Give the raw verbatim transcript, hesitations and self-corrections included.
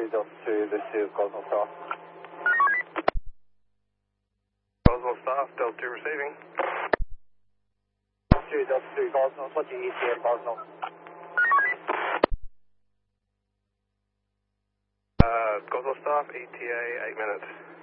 two, Delta two, this is Cosmo Staff. Cosmo Staff, Delta two receiving. Delta two, Delta two, Cosmo, what's your E T A, Cosmo? Uh, Cosmo Staff, E T A, eight minutes.